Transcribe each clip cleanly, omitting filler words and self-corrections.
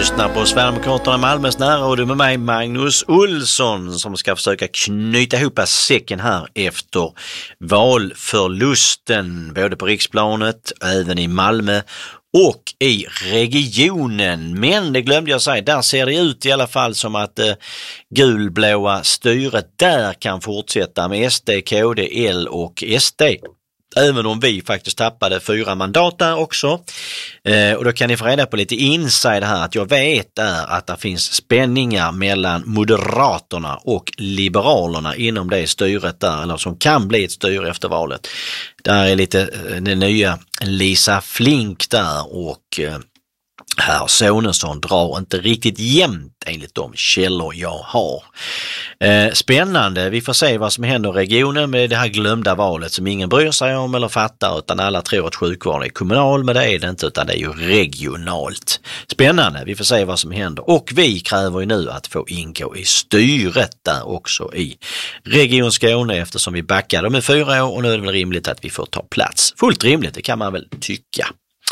lyssnar på Sverigedemokraterna Malmös närradio med mig Magnus Olsson som ska försöka knyta ihop säcken här efter valförlusten både på riksplanet, även i Malmö och i regionen. Men det glömde jag säga, där ser det ut i alla fall som att gulblåa styret där kan fortsätta med SD, KD, L och SD. Även om vi faktiskt tappade 4 mandat där också. Och då kan ni få reda på lite inside här att jag vet att det finns spänningar mellan Moderaterna och Liberalerna inom det styret där, eller som kan bli ett styre efter valet. Där är lite den nya Lisa Flink där och herr Sonesson drar inte riktigt jämnt enligt de källor jag har. Spännande, vi får se vad som händer i regionen med det här glömda valet som ingen bryr sig om eller fattar, utan alla tror att sjukvården är kommunal, men det är det inte, utan det är ju regionalt. Spännande, vi får se vad som händer och vi kräver ju nu att få ingå i styret där också i Region Skåne eftersom vi backade med 4 år och nu är det väl rimligt att vi får ta plats. Fullt rimligt, det kan man väl tycka.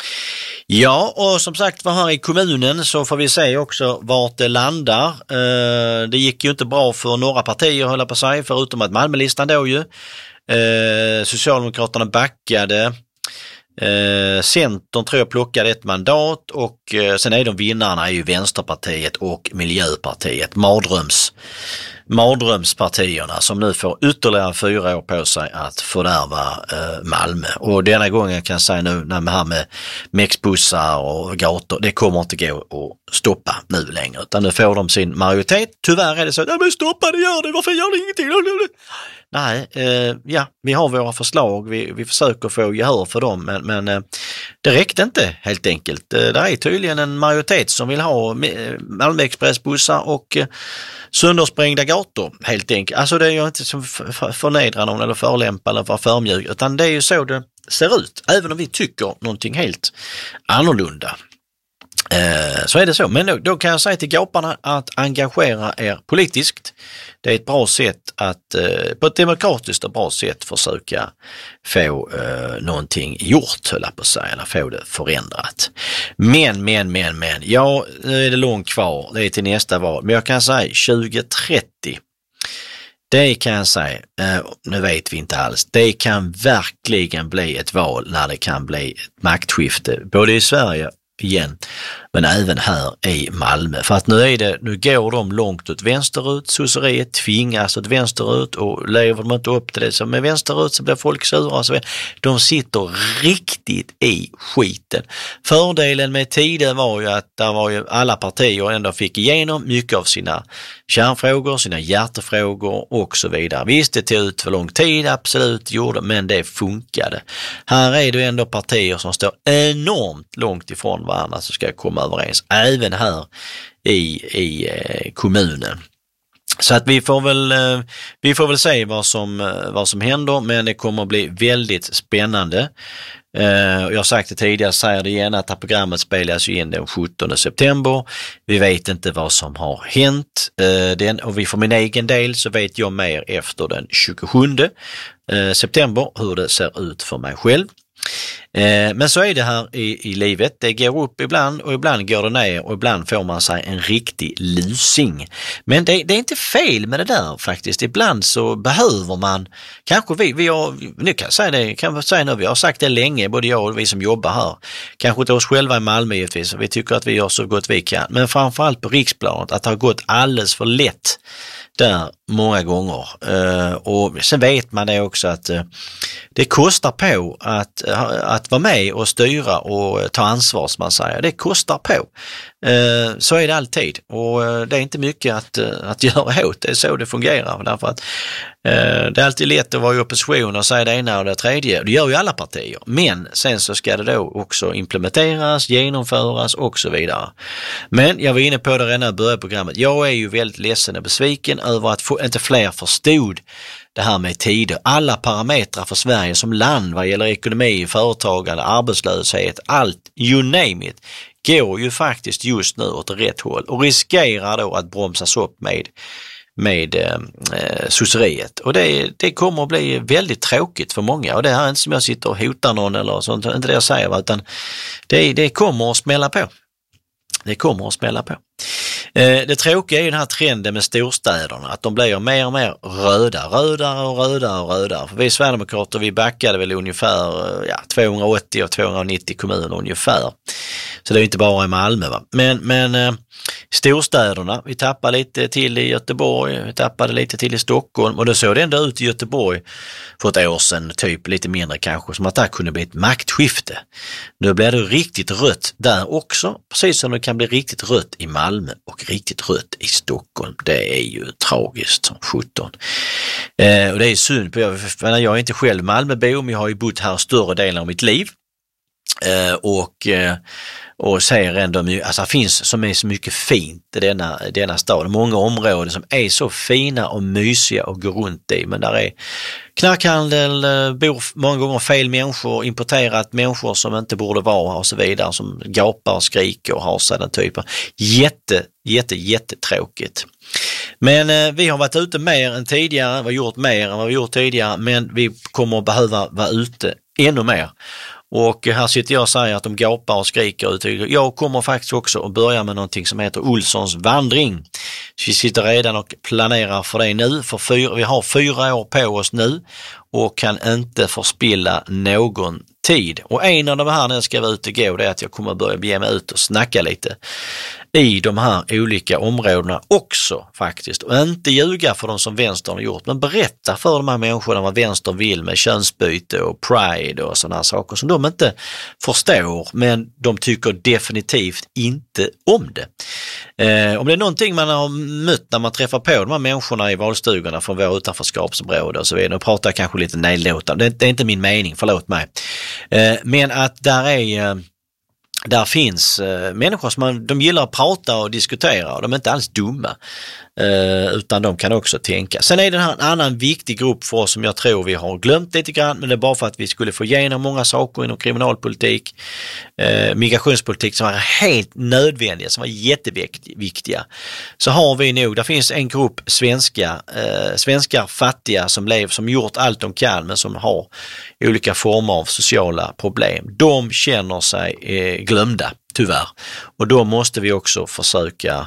Ja, och som sagt var här i kommunen så får vi se också vart det landar. Det gick ju inte bra för några partier höll jag på sig, förutom att Malmölistan då ju. Socialdemokraterna backade. Centern tror jag plockade 1 mandat och sen är de vinnarna är ju Vänsterpartiet och Miljöpartiet. Mardrömspartierna som nu får ytterligare 4 år på sig att fördärva Malmö. Och denna gången kan jag säga nu när det här med mexbussar och gator, det kommer inte gå att stoppa nu längre, utan nu får de sin majoritet. Tyvärr är det så, men stoppa det, gör det, varför gör det ingenting? Nej, vi har våra förslag, vi försöker få gehör för dem, men det räckte inte helt enkelt. Det är tydligen en majoritet som vill ha Malmö Expressbussar och söndersprängda gator helt enkelt. Alltså det är ju inte som förnedra någon eller förolämpa eller vara förmjuk, utan det är ju så det ser ut, även om vi tycker någonting helt annorlunda. Så är det så, men då kan jag säga till gaparna att engagera er politiskt. Det är ett bra sätt att på ett demokratiskt och bra sätt försöka få någonting gjort, höll jag på att säga, eller få det förändrat. Men, ja, nu är det långt kvar, det är till nästa val, men jag kan säga 2030. Det kan jag säga, nu vet vi inte alls, det kan verkligen bli ett val när det kan bli ett maktskifte, både i Sverige igen, men även här i Malmö. För att nu går de långt åt vänsterut, sosseriet tvingas åt vänsterut och lever de inte upp till det som är vänsterut så blir folk sura. Så de sitter riktigt i skiten. Fördelen med tiden var ju att där var ju alla partier ändå fick igenom mycket av sina kärnfrågor, sina hjärtefrågor och så vidare. Visst, det tog ut för lång tid, absolut gjorde, men det funkade. Här är det ändå partier som står enormt långt ifrån varandra som ska komma överens, även här i kommunen. Så att vi får väl se vad som händer, men det kommer att bli väldigt spännande. Jag har sagt det tidigare, säger det igen, att det här programmet spelas in den 17 september. Vi vet inte vad som har hänt. Och vi för min egen del så vet jag mer efter den 27 september hur det ser ut för mig själv. Men så är det här i livet. Det går upp ibland och ibland går det ner och ibland får man sig en riktig lusing. Men det är inte fel med det där faktiskt. Ibland så behöver man, kanske vi har sagt det länge, både jag och vi som jobbar här. Kanske inte oss själva i Malmö givetvis, vi tycker att vi gör så gott vi kan. Men framförallt på riksplanet att det har gått alldeles för lätt där många gånger. Och sen vet man det också att det kostar på att vara med och styra och ta ansvar, som man säger. Det kostar på. Så är det alltid. Och det är inte mycket att göra åt. Det är så det fungerar. Därför att det är alltid lätt att vara i opposition och säga det ena och det tredje. Det gör ju alla partier. Men sen så ska det då också implementeras, genomföras och så vidare. Men jag var inne på det redan i början av programmet. Jag är ju väldigt ledsen och besviken över att inte fler förstod det här med tider. Alla parametrar för Sverige som land vad gäller ekonomi, företagande, arbetslöshet, allt, you name it, går ju faktiskt just nu åt rätt håll och riskerar då att bromsas upp med sosseriet. Och det kommer att bli väldigt tråkigt för många. Och det här är inte som jag sitter och hotar någon eller sånt, inte det jag säger, utan det kommer att smälla på. Det kommer att smälla på. Det tråkiga är den här trenden med storstäderna, att de blir mer och mer rödare. För vi Sverigedemokrater, vi backade väl ungefär 280 och 290 kommuner ungefär. Så det är inte bara i Malmö, va? Men storstäderna, vi tappade lite till i Göteborg, vi tappade lite till i Stockholm, och då såg det ändå ut i Göteborg för ett år sedan, typ lite mindre kanske, som att det kunde bli ett maktskifte. Nu blir det riktigt rött där också, precis som det kan bli riktigt rött i Malmö och riktigt rött i Stockholm. Det är ju tragiskt som 17. Och det är synd, jag är inte själv Malmöbo, men jag har ju bott här större delen av mitt liv. Och ser ändå, alltså det finns som är så mycket fint i denna stad. Många områden som är så fina och mysiga och gå runt i, men där är knarkhandel, bor många gånger fel människor, importerat människor som inte borde vara och så vidare, som gapar och skriker och har sådan typer. Jättetråkigt. Men vi har varit ute mer än tidigare, vi har gjort mer än vad vi gjort tidigare, men vi kommer att behöva vara ute ännu mer. Och här sitter jag och säger att de gapar och skriker. Jag kommer faktiskt också att börja med någonting som heter Olssons vandring. Så vi sitter redan och planerar för det nu. Vi har 4 år på oss nu och kan inte förspilla någon tid. Och en av de här när jag ska vara ute och gå, det är att jag kommer att börja bege mig ut och snacka lite i de här olika områdena också faktiskt. Och inte ljuga för de som vänstern har gjort, men berätta för de här människorna vad vänstern vill med könsbyte och pride och sådana saker som de inte förstår, men de tycker definitivt inte om det. Om det är någonting man har mött när man träffar på de här människorna i valstugorna från våra utanförskapsområde och så vidare, och pratar kanske lite nedlåtande, det är inte min mening, förlåt mig. Men att där finns människor som de gillar att prata och diskutera, och de är inte alls dumma, utan de kan också tänka. Sen är det här en annan viktig grupp för oss som jag tror vi har glömt lite grann, men det är bara för att vi skulle få igenom många saker inom kriminalpolitik, migrationspolitik som är helt nödvändiga, som är jätteviktiga. Så har vi nog, där finns en grupp svenskar fattiga som gjort allt de kan, men som har olika former av sociala problem. De känner sig glömda, tyvärr. Och då måste vi också försöka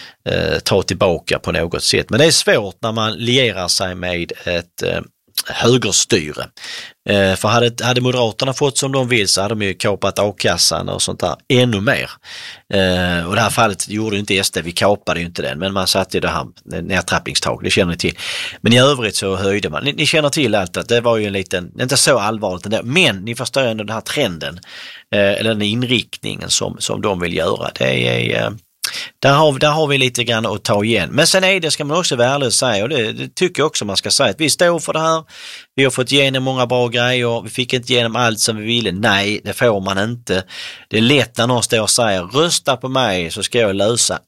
ta tillbaka på något sätt. Men det är svårt när man lierar sig med ett högerstyre. För hade Moderaterna fått som de vill så hade de ju kapat a-kassan och sånt där ännu mer. Och det här fallet gjorde inte SD, vi kapade ju inte den, men man satte det här nedtrappningstag, det känner ni till. Men i övrigt så höjde man. Ni känner till allt att det var ju en liten, inte så allvarligt ändå, men ni förstår ändå den här trenden, eller den inriktningen som de vill göra. Det är där har vi lite grann att ta igen. Men sen är det, ska man också vara säga, och det tycker jag också man ska säga, att vi står för det här. Vi har fått igenom många bra grejer. Vi fick inte igenom allt som vi ville. Nej, det får man inte. Det är lätt när någon står och säger, rösta på mig så ska jag lösa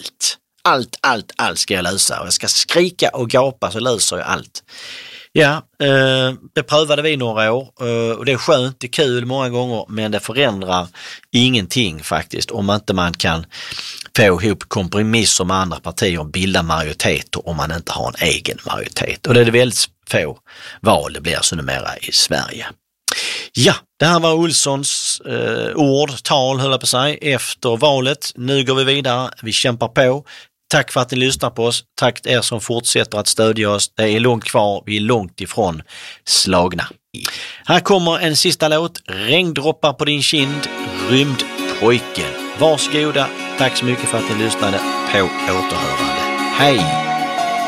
allt. Allt ska jag lösa. Och jag ska skrika och gapa så löser jag allt. Ja, det prövade vi några år och det är skönt, det är kul många gånger, men det förändrar ingenting faktiskt om inte man kan få ihop kompromisser med andra partier och bilda majoriteter om man inte har en egen majoritet. Och det är väldigt få val det blir så numera i Sverige. Ja, det här var Olssons tal höll jag på att säga, efter valet. Nu går vi vidare, vi kämpar på. Tack för att ni lyssnar på oss. Tack till er som fortsätter att stödja oss. Det är långt kvar, vi är långt ifrån slagna. Här kommer en sista låt, Regndroppar på din kind, Rymdpojken. Varsågoda, tack så mycket för att ni lyssnade, på återhörande. Hej!